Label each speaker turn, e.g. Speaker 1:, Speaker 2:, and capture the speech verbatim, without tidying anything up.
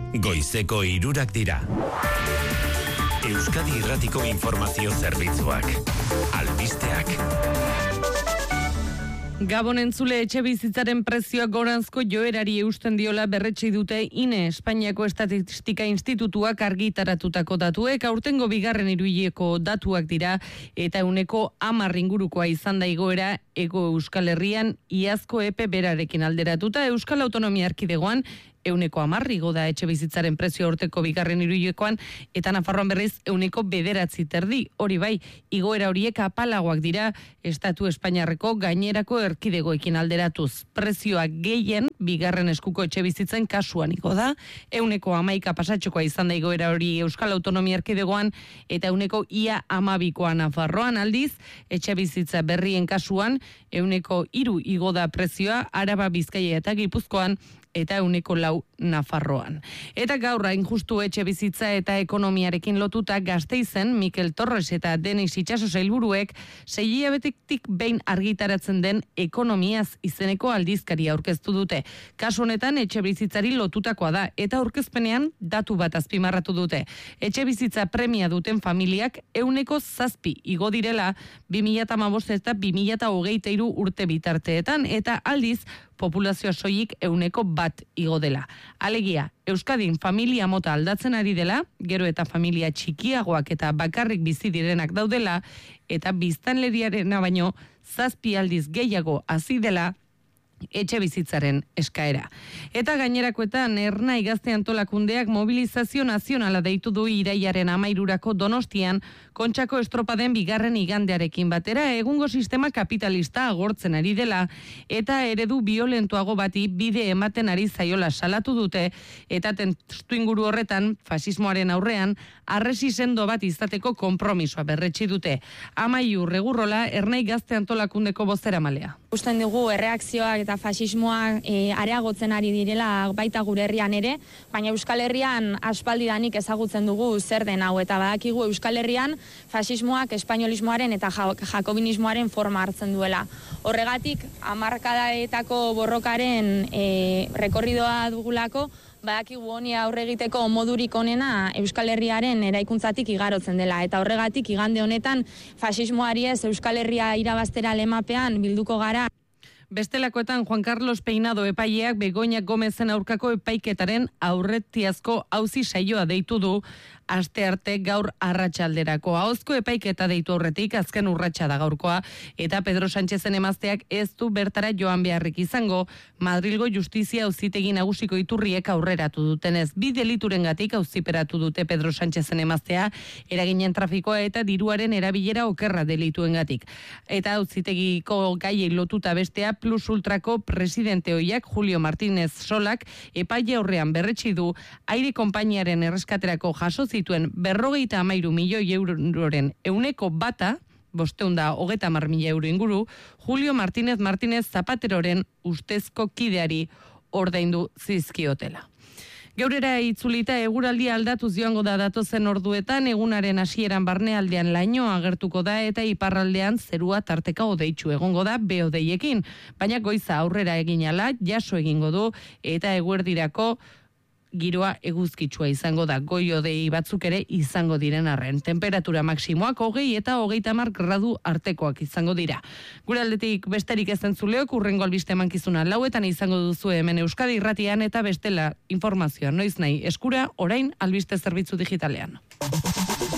Speaker 1: Goizeko hirurak dira. Euskadi Irratiko Informazio Zerbitzuak. Albisteak.
Speaker 2: Gabon entzule, etxebizitzaren prezioak goranzko joerari eusten diola berretsi dute I N E, Espainiako Estatistika Institutuak argitaratutako datuek, aurtengo bigarren hiruhileko datuak dira, eta ehuneko hamar ingurukoa izan da igoera Hego Euskal Herrian iazko epe berarekin alderatuta. Euskal Autonomia Erkidegoan ehuneko hamar igo da etxebizitzaren prezio urteko bigarren hiruhilekoan, eta Nafarroan berriz ehuneko bederatzi terdi. Hori bai, igoera horiek apalagoak dira Estatu Espainiarreko gainerako erkidegoekin alderatuz. Prezioak gehien bigarren eskuko etxebizitzen kasuan igo da, ehuneko hamaika pasatxokoa izan da igoera hori Euskal Autonomia Erkidegoan, eta ehuneko ia hamabikoa Nafarroan. Aldiz, etxebizitza berrien kasuan ehuneko hiru igo da prezioa Araba, Bizkaia eta Gipuzkoan, eta ehuneko lau Nafarroan. Eta gaur hain justu etxe bizitza eta ekonomiarekin lotuta Gasteizen Mikel Torres eta Denis Itxaso sailburuek sei hilabetetik behin argitaratzen den ekonomiaz izeneko aldizkaria aurkeztu dute. Kasu honetan etxe bizitzari lotutakoa da, eta aurkezpenean datu bat azpimarratu dute. Etxe bizitza premia duten familiak ehuneko zazpi igo direla bi mila hamabost eta bi mila hogeita hiru urte bitarteetan, eta aldiz populazioa soilik ehuneko bat igo dela. Alegia, Euskadin familia mota aldatzen ari dela, gero eta familia txikiagoak eta bakarrik bizi direnak daudela, eta biztanleriarena baino zazpi aldiz gehiago hazi dela etxe bizitzaren eskaera. Eta gainerakoetan Ernai Gazte Antolakundeak mobilizazio nazionala deitu du irailaren hamairurako Donostian, Kontxako estropaden bigarren igandearekin batera, egungo sistema kapitalista agortzen ari dela, eta eredu violentuago bati bide ematen ari zaiola salatu dute, eta testuinguru horretan, fasismoaren aurrean, arresi sendo bat izateko konpromisoa berretsi dute. Amaiur Regurrola, Ernai Gazte Antolakundeko bozeramailea.
Speaker 3: Usten dugu erreakzioak eta fasismoak e, areagotzen ari direla baita gure herrian ere, baina Euskal Herrian aspaldidanik ezagutzen dugu zer den hau, eta badakigu Euskal Herrian fasismoak espainolismoaren eta jakobinismoaren forma hartzen duela. Horregatik, hamarkadaetako borrokaren e, rekorridoa dugulako, badakigu honi aurre egiteko modurik onena Euskal Herriaren eraikuntzatik igarotzen dela, eta horregatik igande honetan fasismoari ez Euskal Herria irabaztera lemapean bilduko gara.
Speaker 2: Bestelakoetan Juan Carlos Peinado epaileak Begoña Gomezen aurkako epaiketaren aurretiazko auzi saioa deitu du aste arte gaur arratsalderako. Ahozko epaiketa deitu aurretik azken urratsa da gaurkoa, eta Pedro Sánchezen emazteak ez du bertara joan beharrik izango, Madrilgo Justizia Auzitegi Nagusiko iturriek aurreratu dutenez. Bi deliturengatik auziperatu dute Pedro Sánchezen emaztea, eraginen trafikoa eta diruaren erabilera okerra delituengatik. Eta auzitegiko gaiei lotuta bestea Plus Ultrako presidente ohiak Julio Martínez Solak epaile aurrean berretsi du aire konpainiaren erreskaterako jaso zituen berrogeita hamairu milioi euroren ehuneko bata, bosteun da hogeta hamar mila euro inguru, Julio Martínez Martínez Zapateroren ustezko kideari ordaindu zizkiotela. Geurera itzulita eguraldia aldatuz joango da datozen orduetan, egunaren hasieran barnealdean lainoa agertuko da, eta iparraldean zerua tarteka hodeitsu egongo da behodeiekin, baina goiza aurrera egin ala jaso egingo du, eta eguerdirako giroa eguzkitsua izango da, goi hodei batzuk ere izango diren arren. Temperatura maksimoak hogei eta hogeita hamar gradu artekoak izango dira. Gure aldetik besterik ez entzuleok, urrengo albiste emankizuna lauetan izango duzu hemen Euskadi Irratian, eta bestela informazioa noiz nahi eskura orain albiste zerbitzu digitalean.